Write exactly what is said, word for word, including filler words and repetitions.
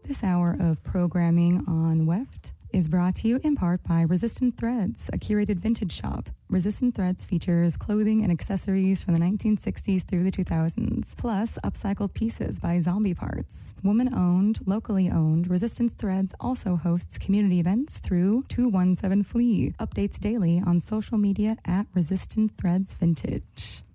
This hour of programming on W E F T is brought to you in part by Resistant Threads, a curated vintage shop. Resistant Threads features clothing and accessories from the nineteen sixties through the two thousands, plus upcycled pieces by Zombie Parts. Woman-owned, locally owned, Resistance Threads also hosts community events through two one seven Flea. Updates daily on social media at Resistant Threads Vintage.